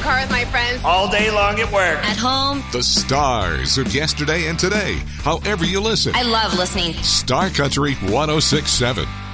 car with my friends. All day long at work. At home. The stars of yesterday and today. However you listen. I love listening. Star Country 106.7.